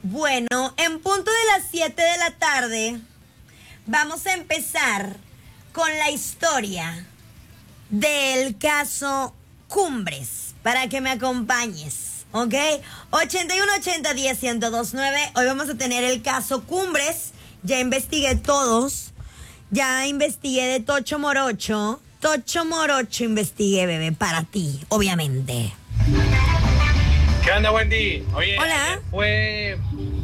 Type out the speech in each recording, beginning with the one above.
Bueno, en punto de las 7 de la tarde vamos a empezar con la historia del caso Cumbres, para que me acompañes, ¿ok? 8180101029. Hoy vamos a tener el caso Cumbres. Ya investigué todos. Ya investigué de Tocho Morocho. Tocho Morocho investigué, bebé, para ti, obviamente. ¿Qué onda, Wendy? Oye, hola. Fue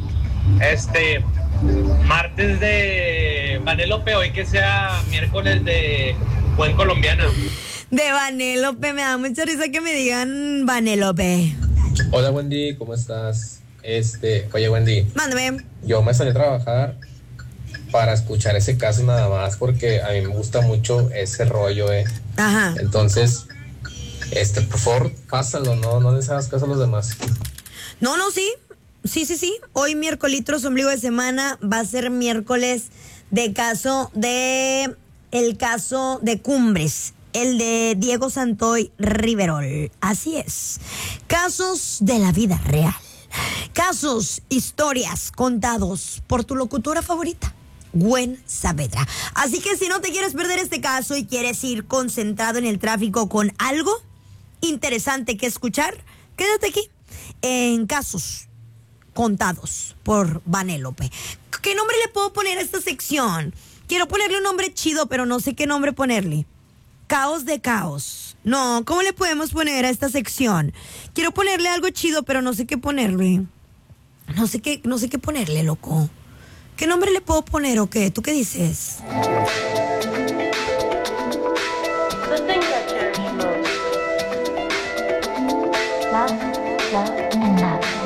martes de Vanélope, hoy que sea miércoles de buen colombiana. De Vanélope, me da mucha risa que me digan Vanélope. Hola, Wendy, ¿cómo estás? Oye, Wendy. Mándame. Yo me salí a trabajar para escuchar ese caso nada más porque a mí me gusta mucho ese rollo, Ajá. Entonces, por favor, pásalo, no les hagas caso a los demás. No, sí. Sí. Hoy miércoles, ombligo de semana, va a ser miércoles el caso de Cumbres, el de Diego Santoy Riverol. Así es. Casos de la vida real. Casos, historias contados por tu locutora favorita, Gwen Saavedra. Así que si no te quieres perder este caso y quieres ir concentrado en el tráfico con algo interesante que escuchar, quédate aquí en Casos Contados por Vanélope. ¿Qué nombre le puedo poner a esta sección? Quiero ponerle un nombre chido, pero no sé qué nombre ponerle. Caos de caos. No, ¿cómo le podemos poner a esta sección? Quiero ponerle algo chido, pero no sé qué ponerle. No sé qué ponerle, loco. ¿Qué nombre le puedo poner o qué? ¿Tú qué dices? The things I cherish most. Love and life.